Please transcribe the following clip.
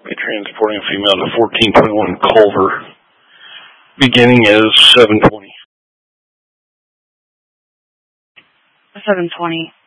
Transporting a female to 1421 Culver. Beginning is 7:20. 7:20.